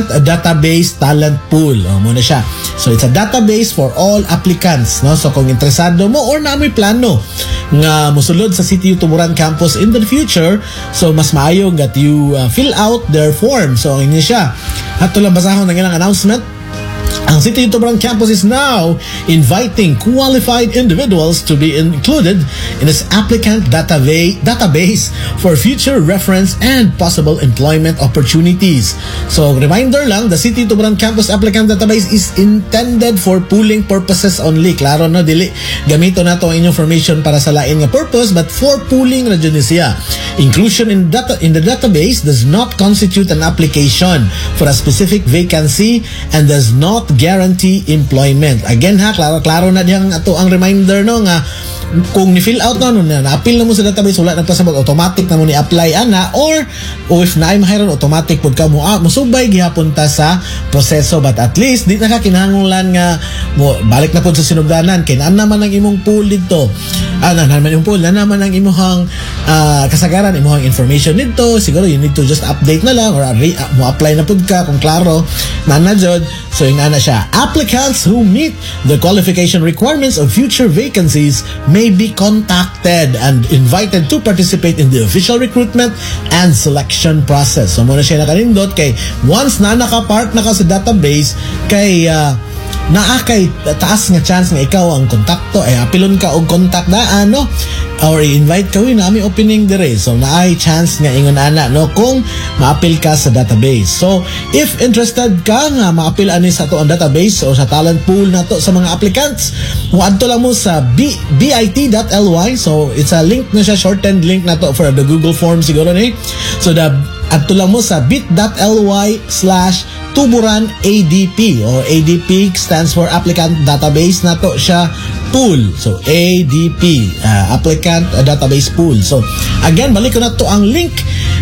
database talent pool. Muna siya. So it's a database for all applicants, no? So kung interesado mo or na may plano nga musulod sa CTU Tuburan campus in the future, so mas maayo that you fill out their form. So ini siya. Ato lang basahon ng ilang announcement. Ang CTU Tuburan campus is now inviting qualified individuals to be included in its applicant database for future reference and possible employment opportunities. So, reminder lang, the CTU Tuburan campus applicant database is intended for pooling purposes only. Klaro na, dili gamito na to ang inyong information para sa lain nga purpose, but for pooling ra jud ni siya. Inclusion in the database does not constitute an application for a specific vacancy and does not guarantee employment. Again ha, klaro na diyang ato ang reminder, no, nga kung ni-fill out na-appeal na mo sa database, wala nagpasabot, automatic na mo ni-apply ana, or if na ay mahiron, automatic pud ka mo musubay gihapon ta sa proseso. But at least di na ka kinahanglan nga mo balik na pud sa sinugdanan kay naan naman ang imong pool dito, naman yung pool, na naman ang imong kasagaran, imong information dito. Siguro you need to just update na lang or mo apply na pud ka kung klaro na jud. So yung ana siya, applicants who meet the qualification requirements of future vacancies may be contacted and invited to participate in the official recruitment and selection process. So muna siya nakanindot kay once na naka-part na ka sa database kay naa kay taas nga chance nga ikaw ang kontakto ay apilon ka og contact na no, or i-invite ka na ami opening dire. So naay chance nga ingon ana, no, kung ma-appeal ka sa database. So if interested ka nga ma-appeal ani sa to ang database o sa talent pool nato sa mga applicants, muadto lang mo sa bit.ly. So it's a link na siya, shortened link na to for the Google form siguro ni. So adto lang mo sa bit.ly/Tuburan ADP, or ADP stands for Applicant Database na to siya pool. So ADP, Applicant Database Pool. So again, balik ko na to ang link,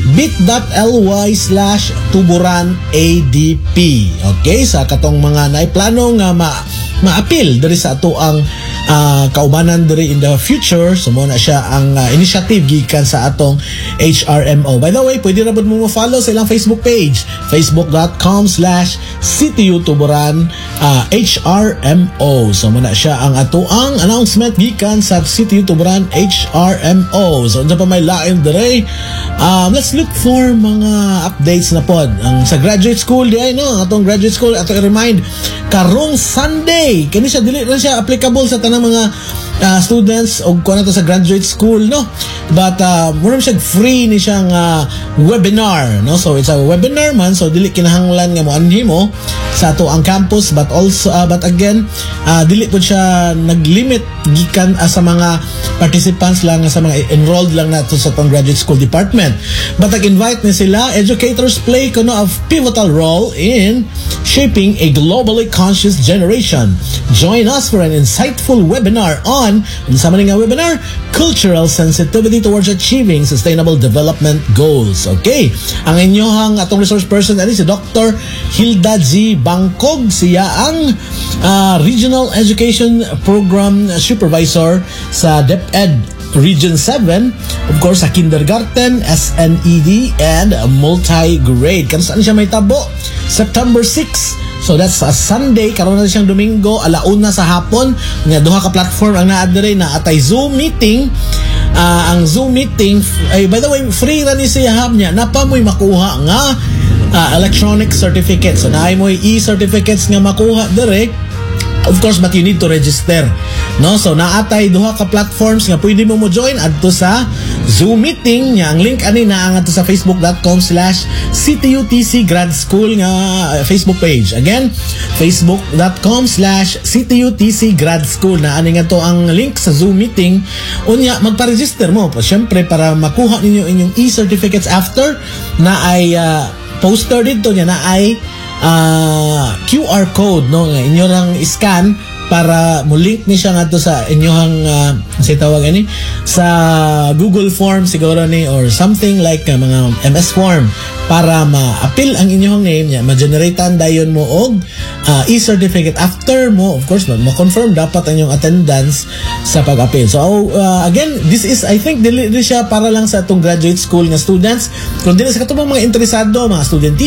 bit.ly/Tuburan ADP. Okay, sa katong mga naiplano nga ma-appeal diri sa ato ang kaubanan diri in the future. So mo na siya ang initiative gikan sa atong HRMO. By the way, pwede ra mo follow sa ilang Facebook page, facebook.com/CTU Tuburan HRMO. So mo na siya ang ato ang announcement gikan sa CTU Tuburan HRMO. So unsa pa may lain diri, let's look for mga updates na pod ang sa graduate school di ay, no, atong graduate school. Ato i-remind karong Sunday kani siya, dili na siya applicable sa tanang mga students o kung ano to sa graduate school, no, but muna siya free ni siyang webinar, no. So it's a webinar man, so dili kinahanglan nga mo anhi mo sa ato ang campus, but also but again dili po siya naglimit gikan sa mga participants lang, sa mga enrolled lang nato sa atong graduate school department, but nag-invite ni sila. Educators play kuno a pivotal role in shaping a globally conscious generation. Join us for an insightful webinar on sa maning webinar, cultural sensitivity towards achieving sustainable development goals. Okay, ang inyohang atong resource person ani si Dr. Hilda G. Bangkog. Siya ang Regional Education Program Supervisor sa DepEd Region 7, of course sa kindergarten, SNED, and multi-grade. Kanasaan siya may tabo? September 6. So that's a Sunday, karon na siyang Domingo, 1:00 sa hapon. Nga duha ka platform ang naadre na atay Zoom meeting. Ang Zoom meeting ay, by the way, free ra ni siya niya. Napa mo'y makuha nga electronic certificates. So naay mo'y e-certificates nga makuha direct. Of course, but you need to register, no? So naatay duha ka platforms nga pwede mo join adto sa Zoom meeting nya. Ang link ani naa nga sa facebook.com/CTUTC Grad School nga Facebook page. Again, facebook.com/CTUTC Grad School na ani nga to ang link sa Zoom meeting. Unya magpa-register mo pa syempre para makuha ninyo inyong e-certificates after na ay poster dito nya na ay QR code, no, nga inyo lang scan para mo link ni siya ngadto sa inyohang sa tawag ani sa Google form siguro ni, or something like mga MS form para ma-appeal ang inyong name niya, ma-generate dayon mo og e-certificate. After mo, of course, ma-confirm dapat ang inyong attendance sa pag-appeal. So again, this is, I think, dili siya para lang sa atong graduate school nga students, kundi sa katubang mga interesado, mga student